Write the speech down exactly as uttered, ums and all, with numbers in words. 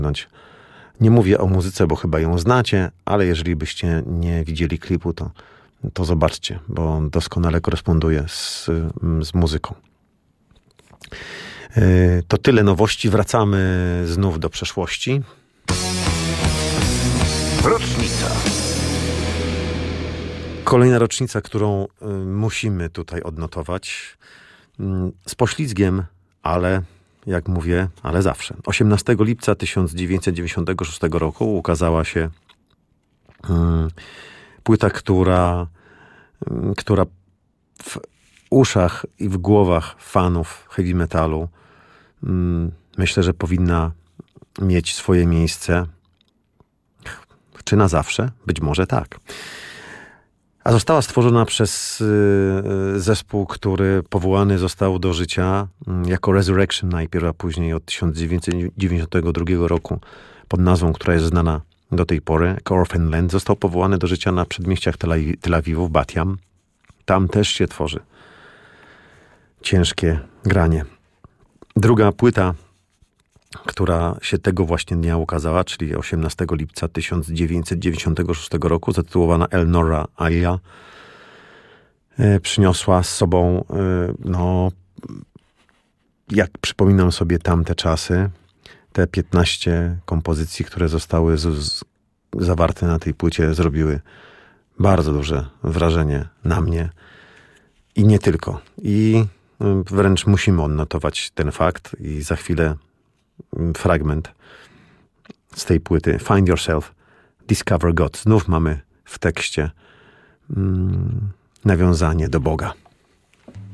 Nie mówię o muzyce, bo chyba ją znacie, ale jeżeli byście nie widzieli klipu, to, to zobaczcie, bo on doskonale koresponduje z, z muzyką. To tyle nowości. Wracamy znów do przeszłości. Rocznica. Kolejna rocznica, którą musimy tutaj odnotować. Z poślizgiem, ale jak mówię, ale zawsze. osiemnastego lipca tysiąc dziewięćset dziewięćdziesiątego szóstego roku ukazała się hmm, płyta, która, hmm, która w uszach i w głowach fanów heavy metalu hmm, myślę, że powinna mieć swoje miejsce. Czy na zawsze? Być może tak. A została stworzona przez y, zespół, który powołany został do życia y, jako Resurrection najpierw, a później od tysiąc dziewięćset dziewięćdziesiątego drugiego roku pod nazwą, która jest znana do tej pory, jako Orphan Land. Został powołany do życia na przedmieściach Tel, Tel Awiwu, w Bat Yam. Tam też się tworzy ciężkie granie. Druga płyta, która się tego właśnie dnia ukazała, czyli osiemnastego lipca tysiąc dziewięćset dziewięćdziesiątego szóstego roku, zatytułowana El Nora Aya, przyniosła z sobą, no, jak przypominam sobie tamte czasy, te piętnaście kompozycji, które zostały z, z, zawarte na tej płycie, zrobiły bardzo duże wrażenie na mnie i nie tylko. I wręcz musimy odnotować ten fakt i za chwilę fragment z tej płyty Find Yourself, Discover God. Znów mamy w tekście mm, nawiązanie do Boga.